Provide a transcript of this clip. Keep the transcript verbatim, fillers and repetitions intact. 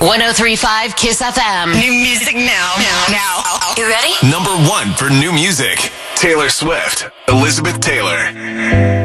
ten thirty-five Kiss F M. New music now. Now. Now. You ready? Number one for new music. Taylor Swift, Elizabeth Taylor.